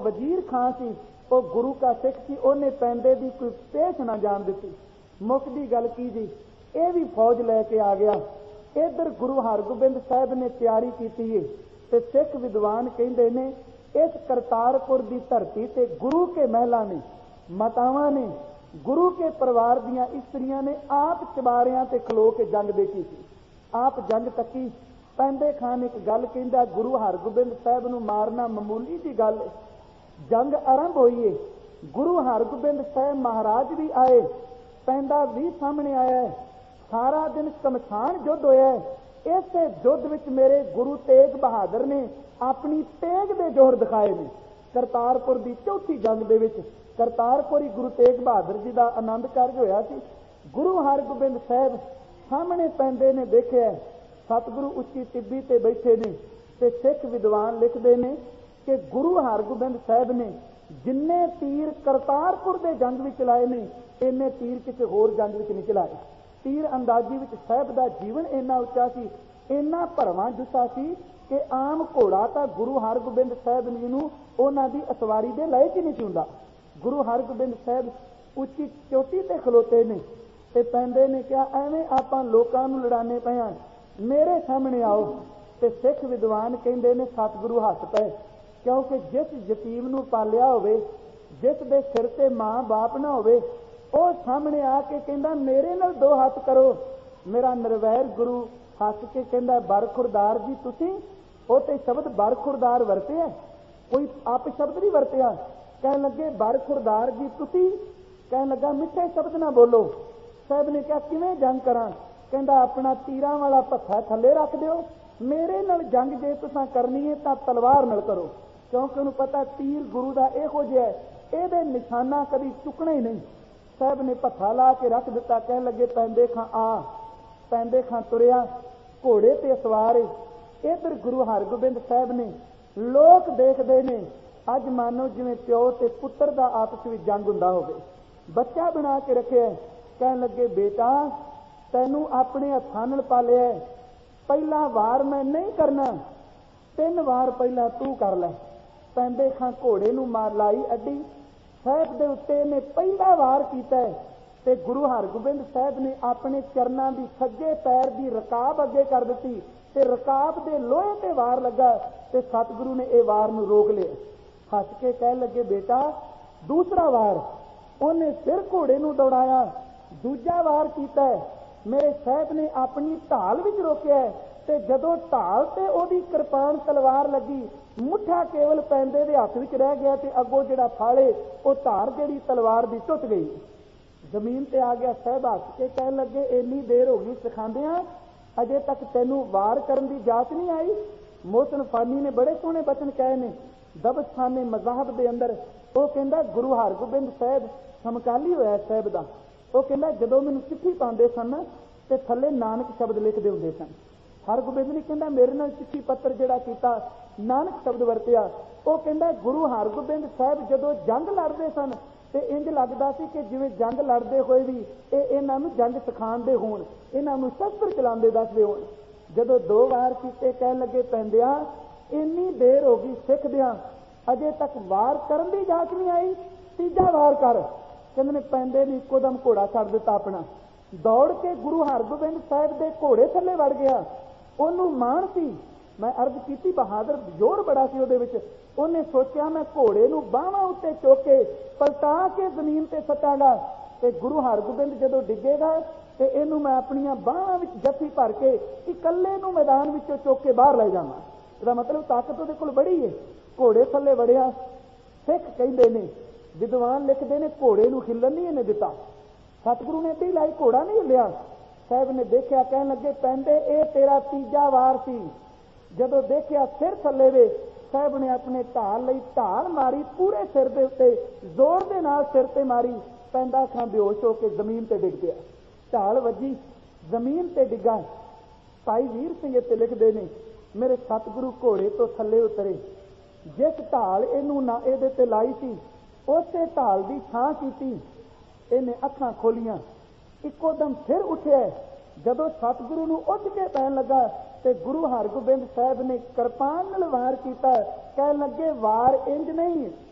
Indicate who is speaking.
Speaker 1: वजीर खां सी, वो गुरु का सिख सी, उन्हें पैंदे दी कोई पेश ना जान दी। मुकदी गल की जी, ये भी फौज लैके आ गया। इधर गुरु हरगोबिंद साहब ने तैयारी की ते सिख विद्वान कहते ने इस करतारपुर की धरती से गुरु के महलों ने, मातावां ने, गुरु के परिवार दियां इस्त्रियां ने आप चबारियां ते खलो के जंग देखी थी। आप जंग तकी। पैंदे खान एक गल कहंदा, गुरु हरगोबिंद साहब नूं मारना मामूली जी गल है। जंग आरंभ होई है, गुरु हरगोबिंद साहब महाराज भी आए, पैंदा भी सामने आया है। सारा दिन शमशान युद्ध होया है। इस युद्ध विच मेरे गुरु तेग बहादुर ने अपनी तेग दे जोहर दिखाए ने। करतारपुर की चौथी जंग दे विच करतारपुर ही गुरु तेग बहादुर जी का आनंद कारज होया सी। गुरु हरगोबिंद साहब सामने पैंदे ने देखिया, सतगुरु उच्ची टिब्बी ते बैठे ने ते सिख विद्वान लिखते हैं कि गुरु हरगोबिंद साहब ने जिन्ने तीर करतारपुर के जंग में चलाए ने, इन्ने तीर किसी होर जंग में नहीं चलाए। तीर अंदाजी में साहब का जीवन इन्ना उच्चा सी, इन्ना भरवां जुस्सा सी कि आम घोड़ा तो गुरु हरगोबिंद साहब जी नूं उन्हां दी असवारी दे लायक ही नहीं चुंदा। गुरु हरगोबिंद साहब उच्ची चोटी ते खलोते ने ते पैंदे ने कहा, एवें आपां लोकां नूं लड़ाने पे हां, मेरे सामने आओ। ते सिख विद्वान कहंदे ने सतगुरु हस पे, क्योंकि जिस यतीम नूं पालिया होवे, जिस दे सिर ते मां बाप ना होवे, ਉਹ सामने आके कहता मेरे नाल दो हाथ करो। मेरा निरवैर गुरु हस के कहता बरखुरदार जी तुसी, वो तो शब्द बरखुरदार वरतिया, कोई आप शब्द नहीं वरतिया। कह लगे बरखुरदार जी तुसी, कह लगा मिठे शब्द ना बोलो। साहब ने कहा किवें जंग करा? कहता अपना तीरां वाला भत्था थले रख दिओ, मेरे नाल जंग जे तुसां करनी है तो तलवार नाल करो, क्योंकि उन्हें पता तीर गुरु का इहो जिहा है, इहदे निशाना कभी चुकना ही नहीं। साहब ने भत्था ला के रख दिता। कह लगे पैंदे खां आ। पैंदे खां तुरिया, घोड़े ते सवार। इधर गुरु हरगोबिंद साहब ने लोग देखते ने अज मानो जिवें प्यो ते पुत्र का आपस में जंग हुंदा होवे। बच्चा बना के रखे। कह लगे बेटा तैनू अपने हत्थां नाल पालिया, पहला वार मैं नहीं करना, 3 वार पहला तू कर लै। पैंदे खां घोड़े नूं मार लाई अड्डी। साहब के उत्ते ने पहला वार किया ते गुरु हरगोबिंद साहब ने अपने चरणों की सज्जे पैर की रकाब अगे कर दी ते रकाब के लोहे ते वार लगा ते सतगुरु ने यह वार नूं रोक लिया। हस के कह लगे बेटा दूसरा वार। उन्हें फिर घोड़े नूं दौड़ाया, दूजा वार किया। मेरे साहब ने अपनी ढाल विच रोकिया ते जदों ढाल ते ओदी कृपान तलवार लगी, मुठा केवल पैंदे दे हथ विच रह गया ते अगों जिहड़ा फाड़े वो धार जिहड़ी तलवार दी टुट गई, जमीन ते आ गया। साहब हस के कह लगे इन्नी देर हो गई सिखांदियां, अजे तक तैनू वार करन दी जाच नहीं आई। मोहसिन फानी ने बड़े सोहने बचन कहे ने दबस्थाने मज़ाहब दे अंदर। वो कहंदा गुरु हरगोबिंद साहब समकाली होया साहब दा। वो कहंदा जदों मैनूं चिट्ठी पाउंदे सन ते थल्ले नानक शब्द लिखदे हुंदे सन। हरगोबिंद ने कहंदा मेरे नाल चिट्ठी पत्र जिहड़ा कीता नानक शब्द वरतिया। वो कहंदा गुरु हरगोबिंद साहब जदों जंग लड़दे सन ते इंज लगदा सी कि जिवें जंग लड़दे होए भी इन्हां नूं जंग सिखाउंदे होण, इन्हां नूं शस्त्र चलाउंदे दसदे होण। जदों 2 वार कीते कह लगे पैंदिया इन्नी देर हो गई सिखदियां, अजे तक वार करन दी जाच नहीं आई, तीजा वार कर। कहंदे ने पैंदे ने इक्को दम घोड़ा छड्ड दिता अपना, दौड़ के गुरु हरगोबिंद साहब दे घोड़े थल्ले वड़ गया। ਉਹਨੂੰ ਮਾਣ ਸੀ, मैं अर्ज की बहादुर जोर बड़ा सी ਉਹਦੇ ਵਿੱਚ। ਉਹਨੇ सोचा मैं घोड़े ਨੂੰ ਬਾਹਾਂ ਉੱਤੇ ਚੁੱਕ ਕੇ ਪਲਟਾ ਕੇ ਜ਼ਮੀਨ ਤੇ ਸੱਟਾਂਗਾ ਤੇ ਗੁਰੂ ਹਰਗੋਬਿੰਦ ਜਦੋਂ ਡਿੱਗੇਗਾ ਤੇ ਇਹਨੂੰ ਮੈਂ ਆਪਣੀਆਂ ਬਾਹਾਂ ਵਿੱਚ ਜੱਫੀ ਭਰ ਕੇ ਇਕੱਲੇ ਨੂੰ ਮੈਦਾਨ ਵਿੱਚੋਂ ਚੁੱਕ ਕੇ ਬਾਹਰ ਲੈ ਜਾਵਾਂ। ਇਹਦਾ ਮਤਲਬ ਤਾਕਤ ਉਹਦੇ ਕੋਲ ਬੜੀ ਹੈ। ਘੋੜੇ ਥੱਲੇ ਵੜਿਆ। ਸਿੱਖ ਕਹਿੰਦੇ ਨੇ, ਵਿਦਵਾਨ ਲਿਖਦੇ ਨੇ ਘੋੜੇ ਨੂੰ ਹਿੱਲਣ ਨਹੀਂ ਇਹਨੇ ਦਿੱਤਾ। ਸਤਿਗੁਰੂ ਨੇ ਏਦਾਂ ਹੀ ਲਾਈ, ਘੋੜਾ नहीं ਹਿੱਲਿਆ। साहब ने देखा, कह लगे पैंदे ए तेरा तीजा वार सी। जदों देखा सिर थले वे, साहब ने अपने ढाल लई, ढाल मारी पूरे सिर दे उत्ते, जोर दे नाल सिर ते मारी। पैंदा खां बेहोश होके जमीन ते डिग पिया। ढाल वजी, जमीन ते डिगा। भाई वीर सिंह इत्थे लिखदे ने मेरे सतगुरु घोड़े तो थले उतरे, जिस ढाल इहनूं ना इहदे ते लाई सी उसे ढाल दी छां कीती। इहने अखां खोलियां, इको दम फिर उठे। जदों सतगुरु नूं उठ के पैन लगा ते गुरु हरगोबिंद साहब ने किरपान नाल वार कीता। कह लगे वार इंज नहीं,